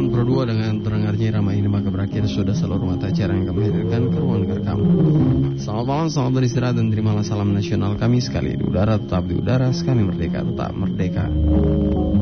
Pro 2 dengan terdengarnya irama ini maka berakhir sudah seluruh mata acara yang kami hadirkan ke ruang dengar kamu. Selamat malam, selamat beristirahat dan terimalah salam nasional kami sekali di udara, tetap di udara, sekali merdeka, tetap merdeka.